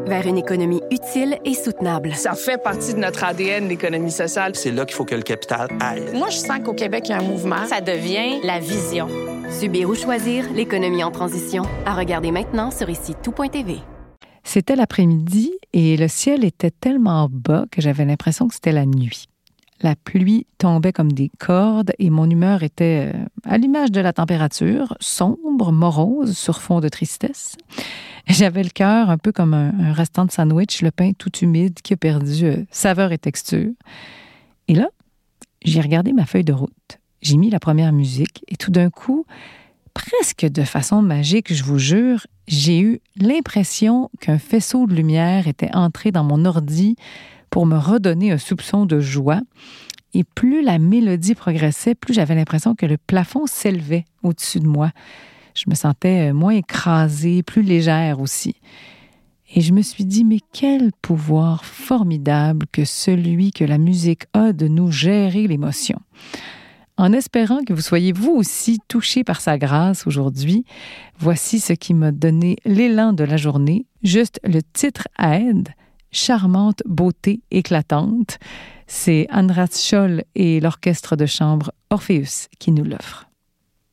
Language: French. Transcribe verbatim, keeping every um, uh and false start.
vers une économie utile et soutenable. Ça fait partie de notre A D N, l'économie sociale. C'est là qu'il faut que le capital aille. Moi, je sens qu'au Québec, il y a un mouvement. Ça devient la vision. Subir ou choisir, l'économie en transition. À regarder maintenant sur ici tout point t v. C'était l'après-midi et le ciel était tellement bas que j'avais l'impression que c'était la nuit. La pluie tombait comme des cordes et mon humeur était, euh, à l'image de la température, sombre, morose, sur fond de tristesse. J'avais le cœur un peu comme un, un restant de sandwich, le pain tout humide qui a perdu euh, saveur et texture. Et là, j'ai regardé ma feuille de route. J'ai mis la première musique et tout d'un coup, presque de façon magique, je vous jure, j'ai eu l'impression qu'un faisceau de lumière était entré dans mon ordi pour me redonner un soupçon de joie. Et plus la mélodie progressait, plus j'avais l'impression que le plafond s'élevait au-dessus de moi. Je me sentais moins écrasée, plus légère aussi. Et je me suis dit, mais quel pouvoir formidable que celui que la musique a de nous gérer l'émotion. En espérant que vous soyez vous aussi touchés par sa grâce aujourd'hui, voici ce qui m'a donné l'élan de la journée. Juste le titre aide. Charmante beauté éclatante. C'est András Scholl et l'orchestre de chambre Orpheus qui nous l'offrent.